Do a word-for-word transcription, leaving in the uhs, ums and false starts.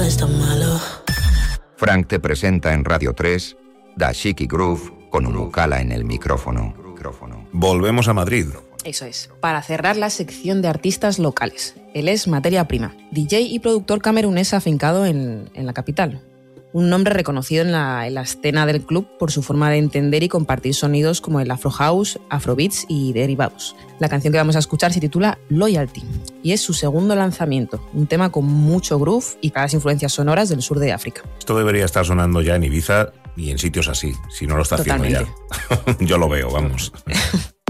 es tan malo. Frank te presenta en Radio tres Dashiki Groove con Unucala en el micrófono. Volvemos a Madrid. Eso es, para cerrar la sección de artistas locales. Él es Materia Prima, D J y productor camerunés afincado en, en la capital. Un nombre reconocido en la, en la escena del club por su forma de entender y compartir sonidos como el Afro House, Afrobeats y derivados. La canción que vamos a escuchar se titula Loyalty y es su segundo lanzamiento, un tema con mucho groove y claras influencias sonoras del sur de África. Esto debería estar sonando ya en Ibiza y en sitios así, si no lo está Totalmente. haciendo ya. Yo lo veo, vamos.